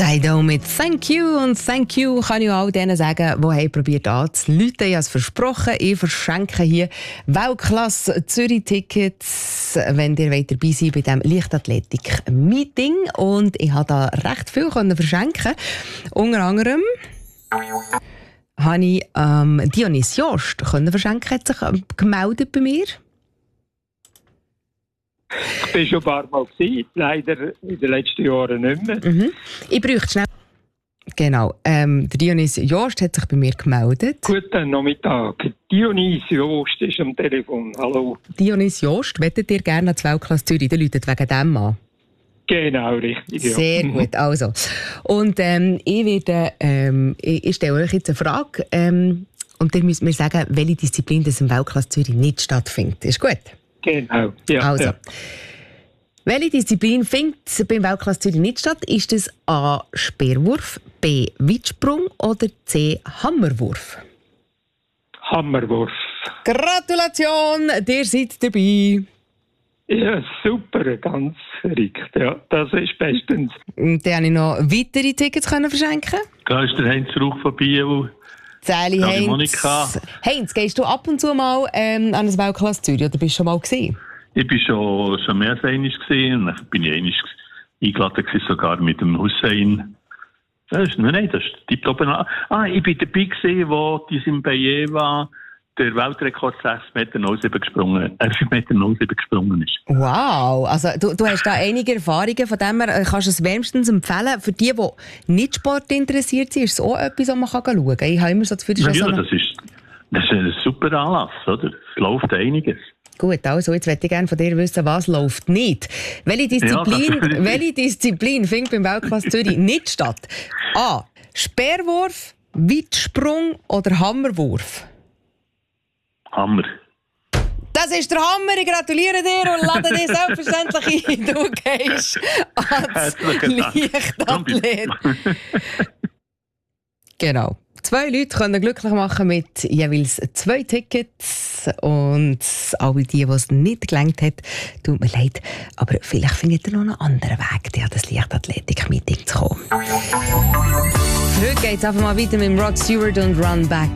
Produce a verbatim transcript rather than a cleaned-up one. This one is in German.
Dido mit «Thank you» und «Thank you» kann ich all denen sagen, die haben probiert anzurufen. Ich habe es versprochen, ich verschenke hier Weltklasse Zürich-Tickets, wenn ihr dabei seid bei diesem Leichtathletik-Meeting. Und ich habe da recht viel verschenken. Unter anderem habe ich ähm, Dionys Jost verschenken, hat sich ähm, gemeldet bei mir. Ich war schon ein paar Mal gewesen, leider in den letzten Jahren nicht mehr. Mhm. Ich bräuchte schnell... Genau, ähm, der Dionys Jost hat sich bei mir gemeldet. Guten Nachmittag. Dionys Jost ist am Telefon. Hallo. Dionys Jost, wettet ihr gerne an die Weltklasse Zürich? Der läutet wegen dem an. Genau, richtig. Ja. Sehr gut, also. Und ähm, ich, werde, ähm, ich, ich stelle euch jetzt eine Frage. Ähm, und ihr müsst mir sagen, welche Disziplin das im Weltklasse Zürich nicht stattfindet. Ist gut? Genau, ja. Also, ja. welche Disziplin findet beim Weltklasse Zürich nicht statt? Ist es A. Speerwurf, B. Weitsprung oder C. Hammerwurf? Hammerwurf. Gratulation, ihr seid dabei. Ja, super, ganz verrückt. Ja, das ist bestens. Und dann konnte ich noch weitere Tickets verschenken. Da ist der Heinz Rauch von Biel. Sally Ja, Heinz. Monika. Heinz, gehst du ab und zu mal ähm, an das Weltklasse Zürich oder bist du schon mal gewesen? Ich war schon, schon mehr als einmal gesehen. Dann bin ich einmal eingeladen gewesen, sogar mit dem Hussein. Das ist, nein, das ist tipptopp. Ah, ich bin dabei gewesen, wo die Simbaye war, der Weltrekord sechs Meter null sieben gesprungen, äh, fünf Meter null sieben gesprungen ist. Wow, also du, du hast da einige Erfahrungen, von dem her kannst du es wärmstens empfehlen. Für die, die nicht Sport interessiert sind, ist es auch etwas, was man schauen kann. Ich habe immer so das Gefühl, Ja, so das ist, das ist ein super Anlass, oder? Es läuft einiges. Gut, also jetzt möchte ich gerne von dir wissen, was läuft nicht. Welche Disziplin, Ja, welche Disziplin findet beim Weltklasse Zürich nicht statt? A. Speerwurf, Weitsprung oder Hammerwurf? Hammer. Das ist der Hammer, ich gratuliere dir und lade dich selbstverständlich ein. Du gehst ans Leichtathlet. Genau. Zwei Leute können glücklich machen mit jeweils zwei Tickets. Und alle die, die es nicht gelangt hat, tut mir leid. Aber vielleicht findet ihr noch einen anderen Weg, an das Leichtathletik-Meeting zu kommen. Für heute geht es einfach mal weiter mit Rod Stewart und Run Back